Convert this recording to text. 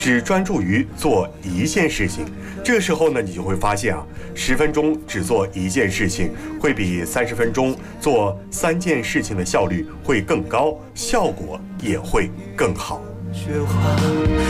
只专注于做一件事情。这个时候呢，你就会发现啊，10分钟只做一件事情，会比30分钟做3件事情的效率会更高，效果也会更好。